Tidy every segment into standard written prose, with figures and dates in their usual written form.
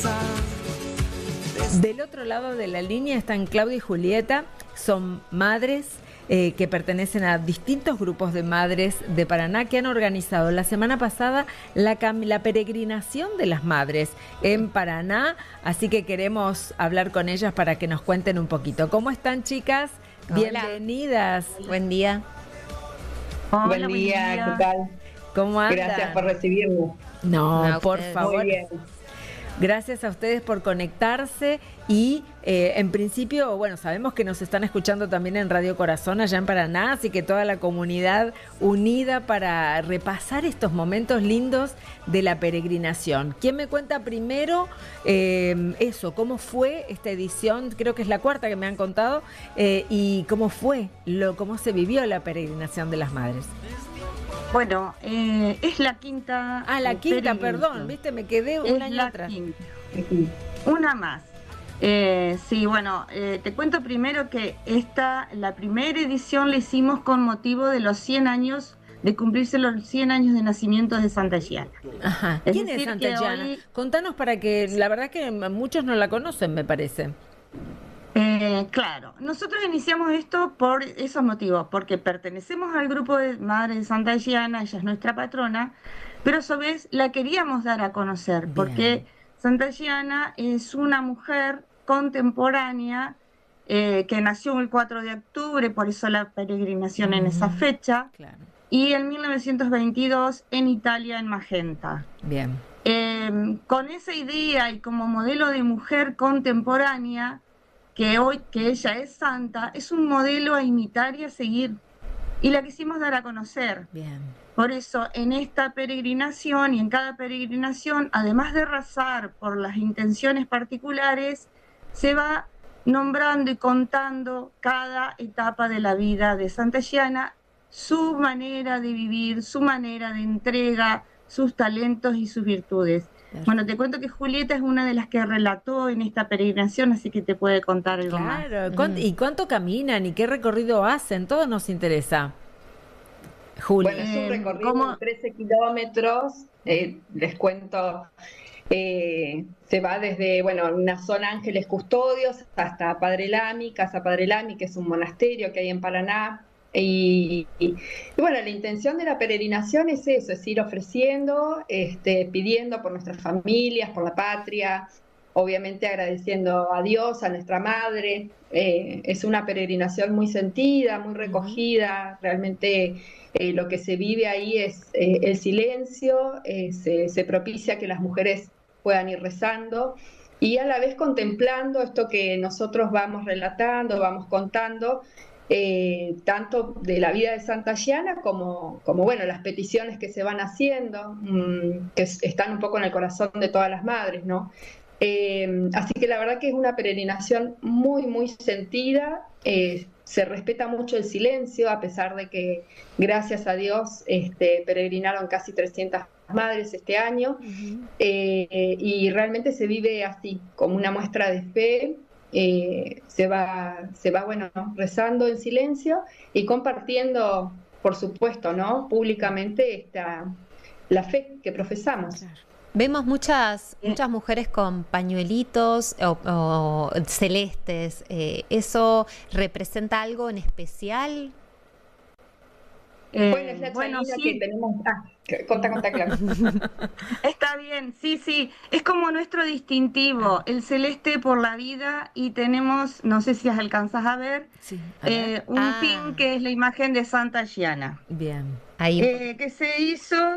Del otro lado de la línea están Claudia y Julieta, son madres que pertenecen a distintos grupos de madres de Paraná que han organizado la semana pasada la peregrinación de las madres en Paraná, así que queremos hablar con ellas para que nos cuenten un poquito. ¿Cómo están, chicas? Hola. Bienvenidas. Buen día. Hola, Buen día, ¿qué tal? ¿Cómo andan? Gracias por recibirnos. No, por ustedes. favor. Muy bien. Gracias a ustedes por conectarse y en principio, bueno, sabemos que nos están escuchando también en Radio Corazón allá en Paraná, así que toda la comunidad unida para repasar estos momentos lindos de la peregrinación. ¿Quién me cuenta primero eso? ¿Cómo fue esta edición? Creo que es la cuarta que me han contado. ¿Y cómo fue, cómo se vivió la peregrinación de las madres? Bueno, es la quinta. Ah, la quinta, peregrinación. perdón, viste, me quedé un Es año la atrás. quinta. Una más. Sí, bueno, te cuento primero que la primera edición la hicimos con motivo de los 100 años, de cumplirse los 100 años de nacimiento de Santa Giana. Ajá. Es ¿Quién es decir, Santa que Giana? hoy- Contanos para que, la verdad que muchos no la conocen, me parece. Claro, nosotros iniciamos esto por esos motivos, porque pertenecemos al grupo de Madres de Santa Giana, ella es nuestra patrona, pero a su vez la queríamos dar a conocer, Bien. porque Santa Giana es una mujer contemporánea que nació el 4 de octubre, por eso la peregrinación en esa fecha, Claro. y en 1922 en Italia, en Magenta. Bien. Con esa idea y como modelo de mujer contemporánea, que hoy que ella es santa, es un modelo a imitar y a seguir. Y la quisimos dar a conocer. Bien. Por eso, en esta peregrinación y en cada peregrinación, además de rezar por las intenciones particulares, se va nombrando y contando cada etapa de la vida de Santa Giana, su manera de vivir, su manera de entrega, sus talentos y sus virtudes. Perfecto. Bueno, te cuento que Julieta es una de las que relató en esta peregrinación, así que te puede contar algo más. Claro. ¿Y cuánto caminan y qué recorrido hacen? Todo nos interesa. Juli. Bueno, es un recorrido ¿cómo? de 13 kilómetros, les cuento, se va desde, bueno, una zona Ángeles Custodios hasta Padre Lamy, Casa Padre Lamy, que es un monasterio que hay en Paraná. Y bueno, la intención de la peregrinación es eso, es ir ofreciendo, pidiendo por nuestras familias, por la patria, obviamente agradeciendo a Dios, a nuestra madre. Es una peregrinación muy sentida, muy recogida, realmente lo que se vive ahí es el silencio, se propicia que las mujeres puedan ir rezando y a la vez contemplando esto que nosotros vamos relatando, vamos contando, tanto de la vida de Santa Giana como bueno, las peticiones que se van haciendo, que están un poco en el corazón de todas las madres, ¿no? Así que la verdad que es una peregrinación muy, muy sentida, se respeta mucho el silencio, a pesar de que, gracias a Dios, peregrinaron casi 300 madres este año, y realmente se vive así, como una muestra de fe. Se va, bueno, rezando en silencio y compartiendo, por supuesto, ¿no? Públicamente la fe que profesamos. Claro. Vemos muchas mujeres con pañuelitos o celestes. ¿Eso representa algo en especial? Bueno, es la Bueno, chanina sí. que tenemos. Conta, claro. Está bien, sí, es como nuestro distintivo, el celeste por la vida, y tenemos, no sé si alcanzas a ver, Sí. A ver. un pin que es la imagen de Santa Giana. Bien. Ahí. Que se hizo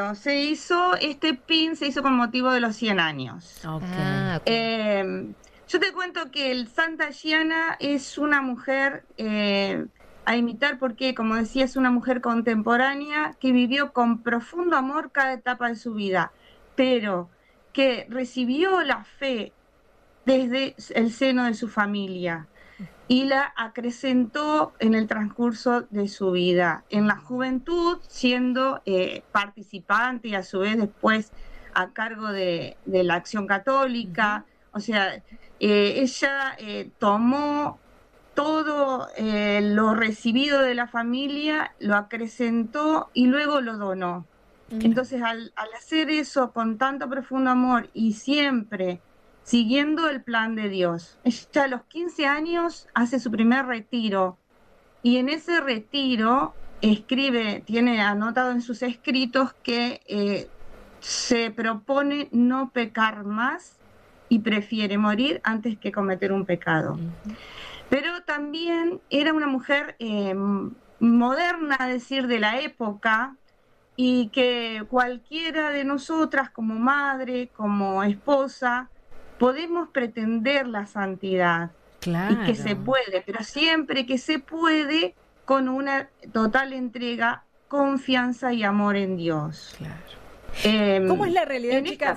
con motivo de los 100 años. Ok. Ok. Yo te cuento que el Santa Giana es una mujer a imitar porque, como decía, es una mujer contemporánea que vivió con profundo amor cada etapa de su vida, pero que recibió la fe desde el seno de su familia y la acrecentó en el transcurso de su vida. En la juventud, siendo participante y a su vez después a cargo de la Acción Católica, o sea, ella tomó todo lo recibido de la familia, lo acrecentó y luego lo donó. Entonces, al hacer eso con tanto profundo amor y siempre siguiendo el plan de Dios. Ella a los 15 años hace su primer retiro y en ese retiro tiene anotado en sus escritos que se propone no pecar más y prefiere morir antes que cometer un pecado. Pero también era una mujer moderna, a decir, de la época, y que cualquiera de nosotras como madre, como esposa, podemos pretender la santidad. Claro. Y que se puede, pero siempre que se puede con una total entrega, confianza y amor en Dios. Claro. ¿Cómo es la realidad, chicas?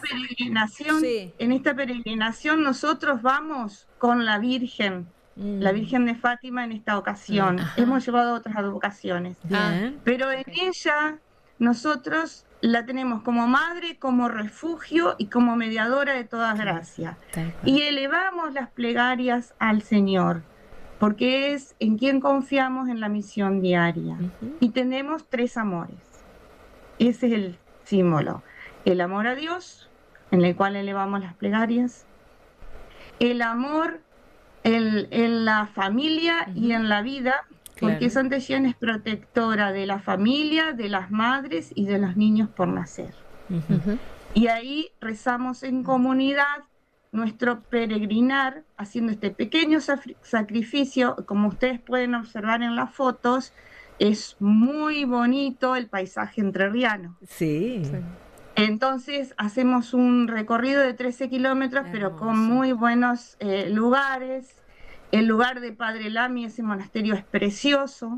En esta peregrinación nosotros vamos con la Virgen de Fátima en esta ocasión. Hemos llevado otras ocasiones. Pero en ella nosotros la tenemos como madre, como refugio y como mediadora de todas gracias. Y elevamos las plegarias al Señor, porque es en quien confiamos en la misión diaria. Y tenemos 3 amores. Ese es el símbolo. El amor a Dios, en el cual elevamos las plegarias. El amor en la familia y en la vida, porque Santa Xiana es protectora de la familia, de las madres y de los niños por nacer. Y ahí rezamos en comunidad nuestro peregrinar, haciendo este pequeño sacrificio. Como ustedes pueden observar en las fotos, es muy bonito el paisaje entrerriano. Sí. Entonces hacemos un recorrido de 13 kilómetros, pero con muy buenos lugares. El lugar de Padre Lamy, ese monasterio es precioso.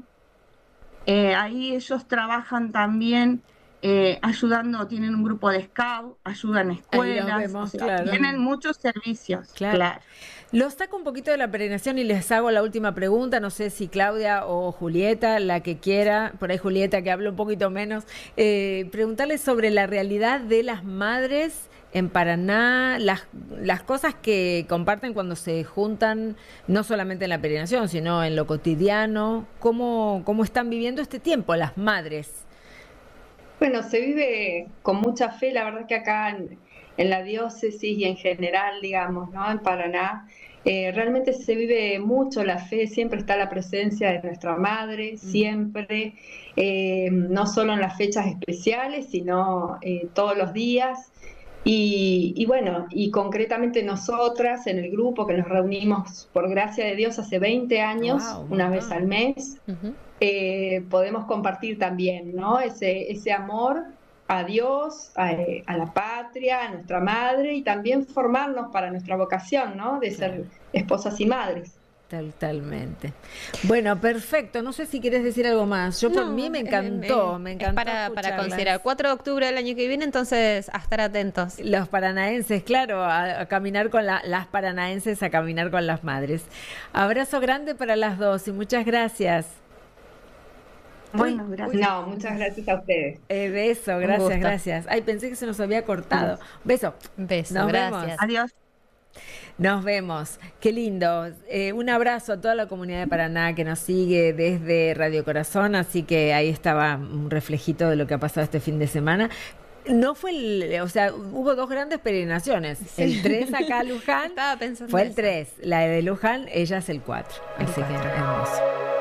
Ahí ellos trabajan también ayudando, tienen un grupo de scout, ayudan a escuelas, tienen muchos servicios. Claro. Los saco un poquito de la peregrinación y les hago la última pregunta. No sé si Claudia o Julieta, la que quiera, por ahí Julieta que habla un poquito menos, preguntarles sobre la realidad de las madres en Paraná, las cosas que comparten cuando se juntan, no solamente en la peregrinación, sino en lo cotidiano. ¿Cómo están viviendo este tiempo las madres? Bueno, se vive con mucha fe, la verdad que acá en la diócesis y en general, digamos, ¿no? En Paraná, realmente se vive mucho la fe, siempre está la presencia de nuestra madre, siempre, no solo en las fechas especiales, sino todos los días. Y bueno, y concretamente nosotras en el grupo que nos reunimos por gracia de Dios hace 20 años, una vez al mes, podemos compartir también, ¿no? Ese amor a Dios, a la patria, a nuestra madre, y también formarnos para nuestra vocación, ¿no? De ser esposas y madres. Totalmente. Bueno, perfecto. No sé si quieres decir algo más. Yo por mí me encantó, me encantó. Para considerar 4 de octubre del año que viene, entonces a estar atentos. Los paranaenses, claro, a caminar con las paranaenses, a caminar con las madres. Abrazo grande para las dos y muchas gracias. Bueno, gracias. No, muchas gracias a ustedes. Beso, gracias. Ay, pensé que se nos había cortado. Beso. Nos gracias. Vemos. Adiós. Nos vemos, qué lindo. Un abrazo a toda la comunidad de Paraná que nos sigue desde Radio Corazón, así que ahí estaba un reflejito de lo que ha pasado este fin de semana. No fue hubo 2 grandes peregrinaciones. Sí. El 3 acá a Luján. Estaba pensando fue el 3. La de Luján, ella es el 4. Así que hermoso.